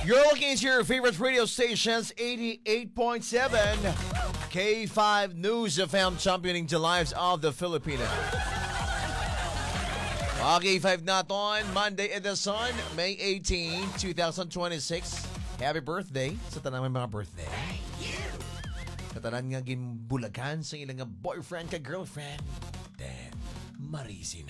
You're looking into your favorite radio stations, 88.7 K5 News FM, championing the lives of the Filipinos. K5 naton, Monday edition, May 18, 2026. Happy birthday sa tanang may mga birthday. Katanan nga gimbulagan sa ilang nga boyfriend ka girlfriend. Then, marisi na.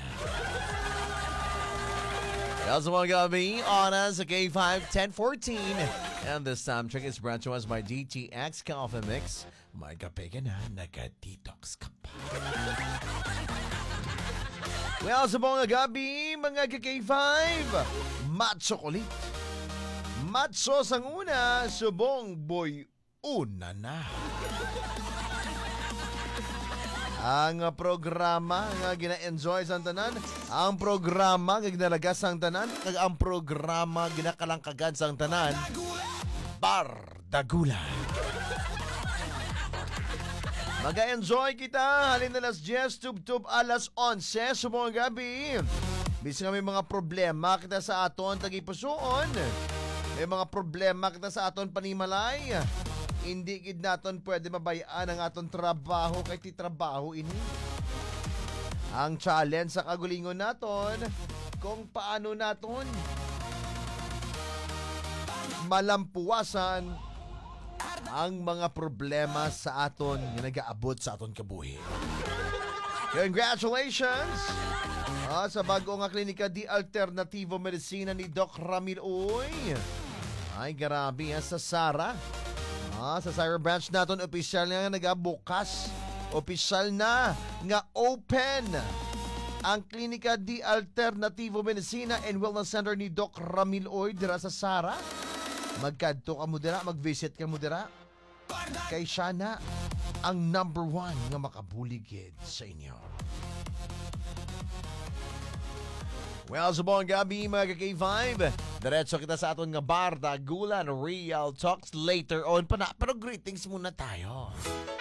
That's one gonna be on us at K5 1014. And this time trick is brought to us by DTX Coffee Mix. May kape ka na, naka-detox ka pa. Well, sa buong gabi, mga K5, macho kulit. Macho sang una, subong boy una na. Ang programa nga gina-enjoy sa tanan, ang programa nga ginalagas sang tanan, kag ang programa ginakalangkagan sang tanan, Bardagula. Mag-enjoy kita halin na alas 10, tub-tub alas 11 sa mga gabi. Bisa nga may mga problema kita sa aton tagipusoon. May mga problema kita sa aton panimalay. Hindi gid naton pwede mabayaan ang aton trabaho kay ti trabaho ini. Ang challenge sa kagulingon naton kung paano naton malampuwasan ang mga problema sa aton nga nagaabot sa aton kabuhi. Congratulations! Sa bago nga klinika di Alternativo Medicina ni Doc Ramil Uy. Ay grabe sa Sara. Sa Sara branch naton, opisyal na nagabukas. Opisyal na nga open ang Klinika di Alternativo Medicina and Wellness Center ni Doc Ramil Oy dira sa Sara. Magkadto ka mo dira, mag-visit ka mo dira. Kay siya na ang number 1 nga makabuligid sa inyo. Well, sa buong gabi mga K5, diretso kita sa aton nga Bardagula Real Talks later on pa na. Pero greetings muna tayo.